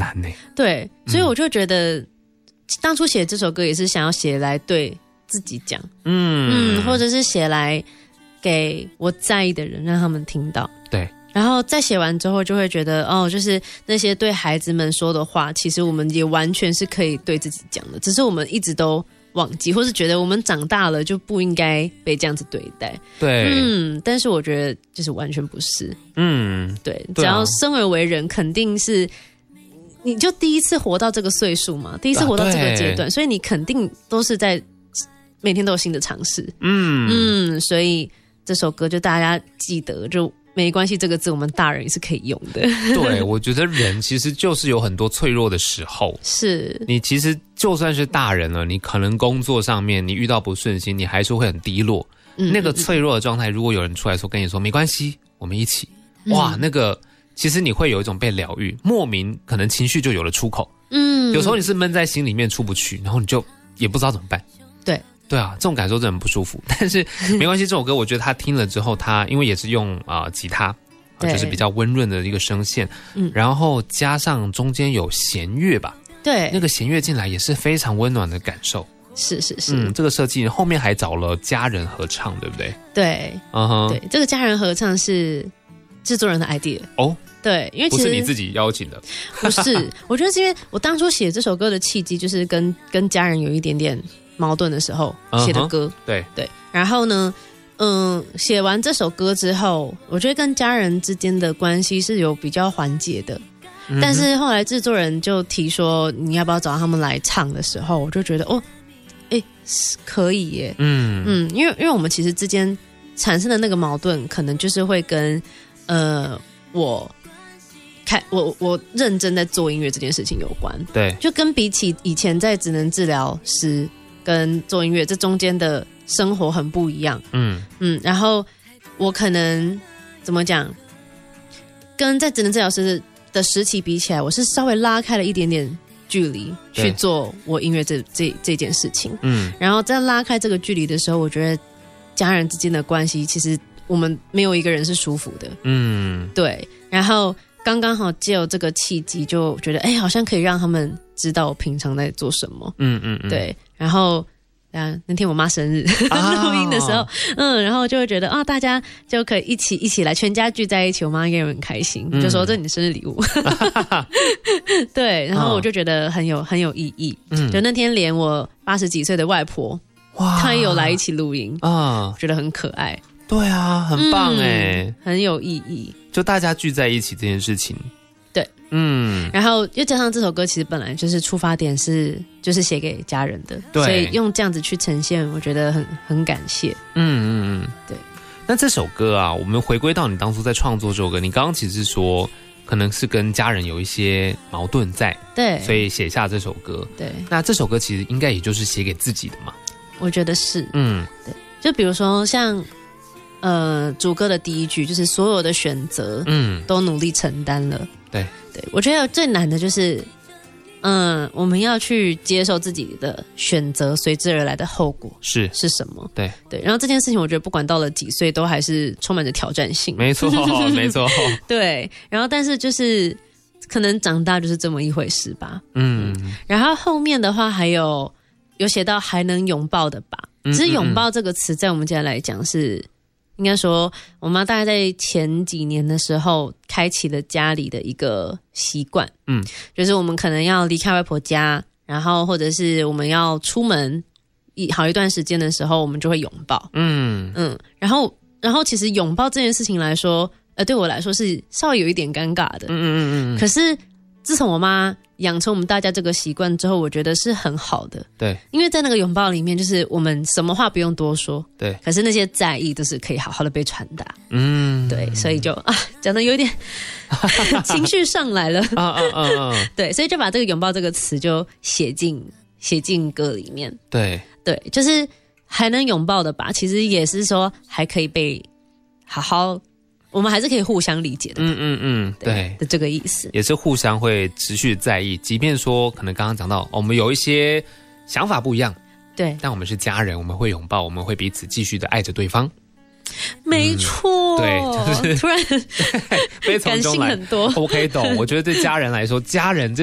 难呢。 对，所以我就觉得当初写这首歌也是想要写来对自己讲，或者是写来给我在意的人，让他们听到。 对， 然后在写完之后就会觉得就是那些对孩子们说的话，其实我们也完全是可以对自己讲的，只是我们一直都忘记，或是觉得我们长大了就不应该被这样子对待。 对， 但是我觉得就是完全不是。对，只要生而为人，肯定是你就第一次活到这个岁数嘛，第一次活到这个阶段，所以你肯定都是在每天都有新的尝试。所以这首歌就大家记得，就没关系这个字我们大人也是可以用的。 对，我觉得人其实就是有很多脆弱的时候， 是你其实就算是大人了，你可能工作上面你遇到不顺心，你还是会很低落。那个脆弱的状态，如果有人出来跟你说没关系，我们一起，哇，那个其实你会有一种被疗愈，莫名可能情绪就有了出口。有时候你是闷在心里面出不去，然后你就也不知道怎么办。对啊，这种感受真的很不舒服。但是没关系，这首歌我觉得他听了之后，他因为也是用吉他，就是比较温润的一个声线，然后加上中间有弦乐吧，对，那个弦乐进来也是非常温暖的感受。是，这个设计后面还找了家人合唱，对不对？对，对，这个家人合唱是制作人的 idea 哦。对，因为其实不是你自己邀请的，不是。我觉得是因为我当初写这首歌的契机，就是跟家人有一点点矛盾的时候写的歌。对，然后呢，写完这首歌之后，我觉得跟家人之间的关系是有比较缓解的。但是后来制作人就提说，你要不要找他们来唱的时候，我就觉得可以耶。因为我们其实之间产生的那个矛盾，可能就是会跟我认真在做音乐这件事情有关。对，就跟比起以前在职能治疗师跟做音乐这中间的生活很不一样。然后我可能怎么讲，跟在职能治疗师的时期比起来，我是稍微拉开了一点点距离去做我音乐这件事情。然后在拉开这个距离的时候，我觉得家人之间的关系其实我们没有一个人是舒服的。对，然后刚刚好借由这个契机，就觉得好像可以让他们知道我平常在做什么。对，然后那天我妈生日录音的时候，然后就会觉得大家就可以一起来，全家聚在一起，我妈应该很开心，就说这是你生日礼物。对，然后我就觉得很有意义。就那天连我80几岁的外婆，她也有来一起录音觉得很可爱。对啊，很棒耶，很有意义。就大家聚在一起这件事情。对，然后又加上这首歌其实本来就是出发点就是写给家人的，所以用这样子去呈现，我觉得很感谢。对。那这首歌啊，我们回归到你当初在创作这首歌，你刚刚其实是说可能是跟家人有一些矛盾在，对，所以写下这首歌。对，那这首歌其实应该也就是写给自己的嘛？我觉得是。对，就比如说像主歌的第一句就是所有的选择都努力承担了。对，我觉得最难的就是我们要去接受自己的选择随之而来的后果是什么。对，然后这件事情我觉得不管到了几岁都还是充满着挑战性。没错没错。对，然后但是就是可能长大就是这么一回事吧。然后后面的话还有写到还能拥抱的吧。其实拥抱这个词在我们家来讲是应该说我妈大概在前几年的时候开启了家里的一个习惯。就是我们可能要离开外婆家，然后或者是我们要出门好一段时间的时候，我们就会拥抱。然后其实拥抱这件事情来说对我来说是稍微有一点尴尬的。可是自从我妈养成我们大家这个习惯之后，我觉得是很好的。对，因为在那个拥抱里面，就是我们什么话不用多说，对，可是那些在意都是可以好好的被传达。对，所以就讲得有点情绪上来了。对，所以就把这个拥抱这个词就写进歌里面。对，就是还能拥抱的吧，其实也是说还可以被好好。我们还是可以互相理解的。对的这个意思，也是互相会持续在意，即便说可能刚刚讲到我们有一些想法不一样，对，但我们是家人，我们会拥抱，我们会彼此继续的爱着对方。没错。对，就是突然悲从中来，感性很多。我可以懂，我觉得对家人来说，家人这